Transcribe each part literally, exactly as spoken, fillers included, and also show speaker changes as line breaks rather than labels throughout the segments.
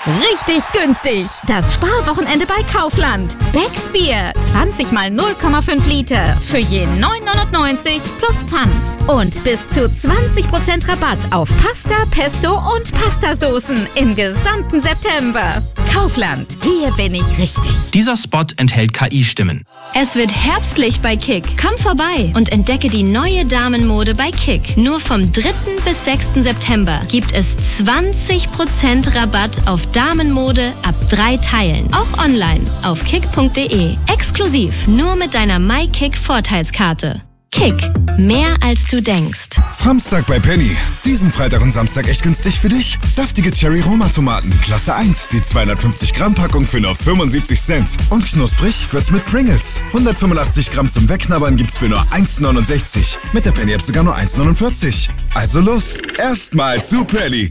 Richtig günstig. Das Sparwochenende bei Kaufland. Becks Bier. zwanzig mal null Komma fünf Liter. Für je neun neunundneunzig plus Pfand. Und bis zu zwanzig Prozent Rabatt auf Pasta, Pesto und Pastasoßen im gesamten September. Kaufland. Hier bin ich richtig.
Dieser Spot enthält K I-Stimmen.
Es wird herbstlich bei Kick. Komm vorbei und entdecke die neue Damenmode bei Kick. Nur vom dritten bis sechsten September gibt es zwanzig Prozent Rabatt auf Damenmode ab drei Teilen. Auch online auf kick punkt de. Exklusiv nur mit deiner MyKick-Vorteilskarte. Kick. Mehr als du denkst.
Samstag bei Penny. Diesen Freitag und Samstag echt günstig für dich? Saftige Cherry-Roma-Tomaten, Klasse eins. Die zweihundertfünfzig Gramm Packung für nur fünfundsiebzig Cent. Und knusprig wird's mit Pringles. hundertfünfundachtzig Gramm zum Wegknabbern gibt's für nur eins neunundsechzig. Mit der Penny-App sogar nur eins neunundvierzig. Also los, erstmal zu Penny.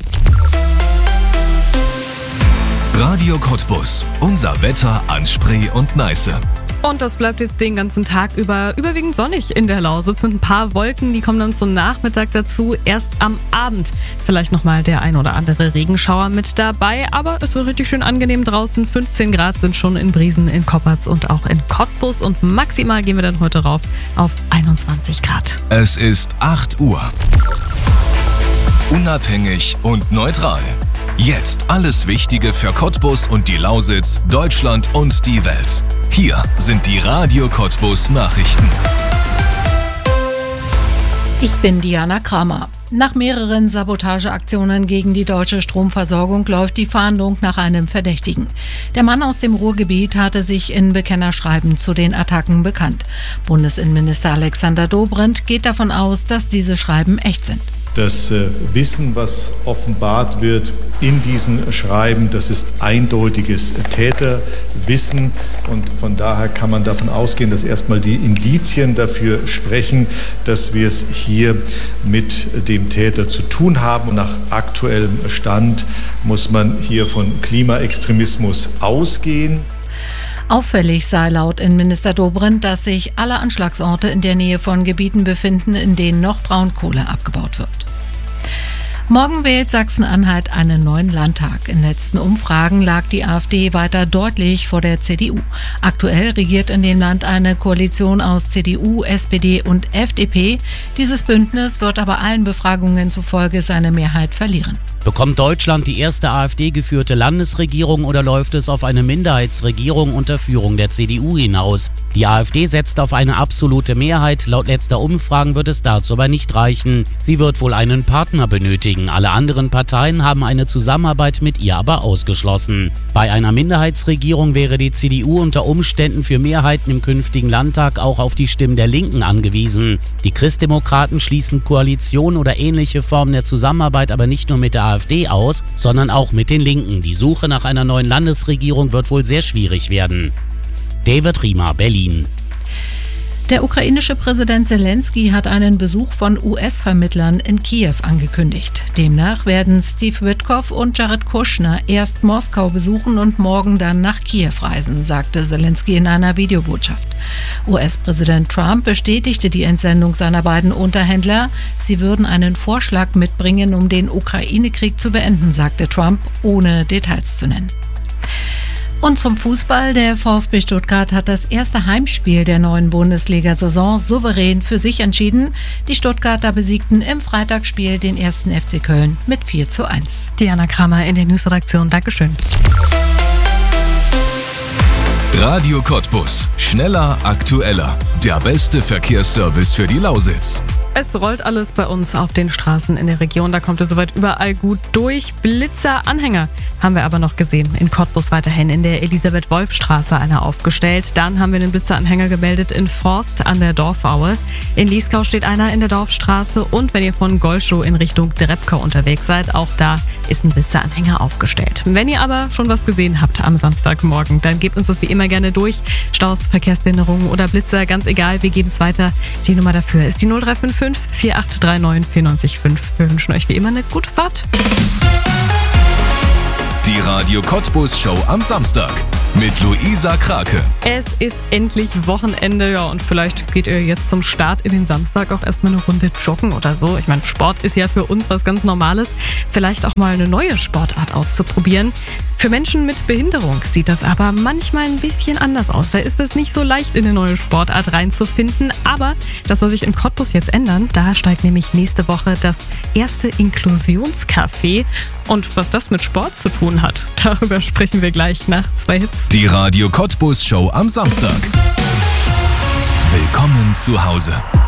Radio Cottbus. Unser Wetter an Spree und Neiße.
Und das bleibt jetzt den ganzen Tag über überwiegend sonnig in der Lausitz. Mit ein paar Wolken, die kommen dann zum Nachmittag dazu. Erst am Abend vielleicht nochmal der ein oder andere Regenschauer mit dabei. Aber es wird richtig schön angenehm draußen. fünfzehn Grad sind schon in Briesen, in Koppertz und auch in Cottbus. Und maximal gehen wir dann heute rauf auf einundzwanzig Grad.
Es ist acht Uhr. Unabhängig und neutral. Jetzt alles Wichtige für Cottbus und die Lausitz, Deutschland und die Welt. Hier sind die Radio Cottbus Nachrichten.
Ich bin Diana Kramer. Nach mehreren Sabotageaktionen gegen die deutsche Stromversorgung läuft die Fahndung nach einem Verdächtigen. Der Mann aus dem Ruhrgebiet hatte sich in Bekennerschreiben zu den Attacken bekannt. Bundesinnenminister Alexander Dobrindt geht davon aus, dass diese Schreiben echt sind.
Das Wissen, was offenbart wird in diesen Schreiben, das ist eindeutiges Täterwissen. Und von daher kann man davon ausgehen, dass erstmal die Indizien dafür sprechen, dass wir es hier mit dem Täter zu tun haben. Nach aktuellem Stand muss man hier von Klimaextremismus ausgehen.
Auffällig sei laut Innenminister Dobrindt, dass sich alle Anschlagsorte in der Nähe von Gebieten befinden, in denen noch Braunkohle abgebaut wird. Morgen wählt Sachsen-Anhalt einen neuen Landtag. In letzten Umfragen lag die AfD weiter deutlich vor der C D U. Aktuell regiert in dem Land eine Koalition aus C D U, S P D und F D P. Dieses Bündnis wird aber allen Befragungen zufolge seine Mehrheit verlieren.
Bekommt Deutschland die erste AfD-geführte Landesregierung oder läuft es auf eine Minderheitsregierung unter Führung der C D U hinaus? Die AfD setzt auf eine absolute Mehrheit. Laut letzter Umfragen wird es dazu aber nicht reichen. Sie wird wohl einen Partner benötigen. Alle anderen Parteien haben eine Zusammenarbeit mit ihr aber ausgeschlossen. Bei einer Minderheitsregierung wäre die C D U unter Umständen für Mehrheiten im künftigen Landtag auch auf die Stimmen der Linken angewiesen. Die Christdemokraten schließen Koalition oder ähnliche Formen der Zusammenarbeit aber nicht nur mit der AfD aus, sondern auch mit den Linken. Die Suche nach einer neuen Landesregierung wird wohl sehr schwierig werden. David Riemer, Berlin.
Der ukrainische Präsident Zelensky hat einen Besuch von U S-Vermittlern in Kiew angekündigt. Demnach werden Steve Witkoff und Jared Kushner erst Moskau besuchen und morgen dann nach Kiew reisen, sagte Zelensky in einer Videobotschaft. U S-Präsident Trump bestätigte die Entsendung seiner beiden Unterhändler. Sie würden einen Vorschlag mitbringen, um den Ukraine-Krieg zu beenden, sagte Trump, ohne Details zu nennen. Und zum Fußball. Der VfB Stuttgart hat das erste Heimspiel der neuen Bundesliga-Saison souverän für sich entschieden. Die Stuttgarter besiegten im Freitagsspiel den ersten F C Köln mit vier zu eins.
Diana Kramer in der Newsredaktion. Dankeschön.
Radio Cottbus. Schneller, aktueller. Der beste Verkehrsservice für die Lausitz.
Es rollt alles bei uns auf den Straßen in der Region. Da kommt es soweit überall gut durch. Blitzer-Anhänger haben wir aber noch gesehen. In Cottbus weiterhin in der Elisabeth-Wolf-Straße einer aufgestellt. Dann haben wir den Blitzeranhänger gemeldet in Forst an der Dorfaue. In Lieskau steht einer in der Dorfstraße. Und wenn ihr von Golschow in Richtung Drepkau unterwegs seid, auch da ist ein Blitzeranhänger aufgestellt. Wenn ihr aber schon was gesehen habt am Samstagmorgen, dann gebt uns das wie immer gerne durch. Staus, Verkehrsbehinderungen oder Blitzer, ganz egal, wir geben es weiter. Die Nummer dafür ist die null drei fünf fünf vier acht drei neun vier neun fünf. Wir wünschen euch wie immer eine gute Fahrt.
Die Radio Cottbus Show am Samstag mit Luisa Krake.
Es ist endlich Wochenende, ja, und vielleicht geht ihr jetzt zum Start in den Samstag auch erstmal eine Runde joggen oder so. Ich meine, Sport ist ja für uns was ganz Normales. Vielleicht auch mal eine neue Sportart auszuprobieren. Für Für Menschen mit Behinderung sieht das aber manchmal ein bisschen anders aus. Da ist es nicht so leicht, in eine neue Sportart reinzufinden. Aber das soll sich in Cottbus jetzt ändern. Da steigt nämlich nächste Woche das erste Inklusionscafé. Und was das mit Sport zu tun hat, darüber sprechen wir gleich nach zwei Hits.
Die Radio Cottbus Show am Samstag. Willkommen zu Hause.